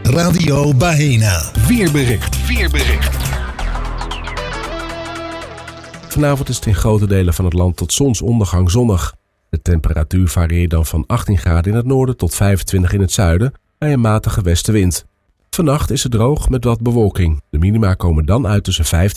Radio Baena. Weerbericht. Vanavond is het in grote delen van het land tot zonsondergang zonnig. De temperatuur varieert dan van 18 graden in het noorden tot 25 in het zuiden bij een matige westenwind. Vannacht is het droog met wat bewolking. De minima komen dan uit tussen 15